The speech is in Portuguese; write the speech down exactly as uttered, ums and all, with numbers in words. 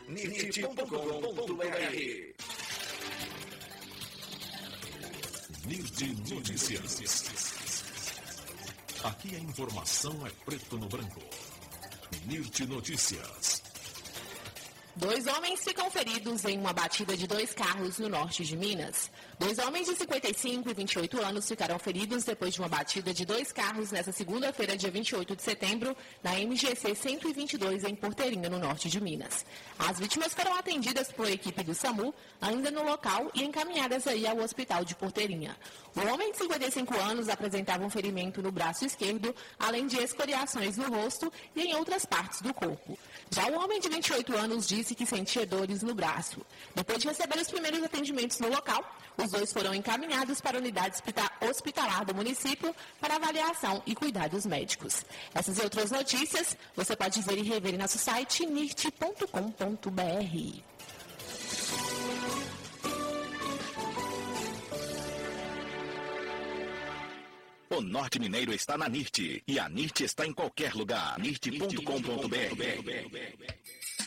nirt ponto com ponto b r. Nirt Notícias. Aqui a informação é preto no branco. Nirt Notícias. Dois homens ficam feridos em uma batida de dois carros no norte de Minas. Dois homens de cinquenta e cinco e vinte e oito anos ficaram feridos depois de uma batida de dois carros nesta segunda-feira, dia vinte e oito de setembro, na M G C cento e vinte e dois, em Porteirinha, no norte de Minas. As vítimas foram atendidas por equipe do SAMU, ainda no local, e encaminhadas aí ao hospital de Porteirinha. O homem de cinquenta e cinco anos apresentava um ferimento no braço esquerdo, além de escoriações no rosto e em outras partes do corpo. Já o homem de vinte e oito anos disse que sentia dores no braço. Depois de receber os primeiros atendimentos no local, os dois foram encaminhados para a unidade hospitalar do município para avaliação e cuidados médicos. Essas e outras notícias você pode ver e rever em nosso site nirt ponto com ponto b r. O Norte Mineiro está na Nirt e a Nirt está em qualquer lugar. nirt ponto com ponto b r.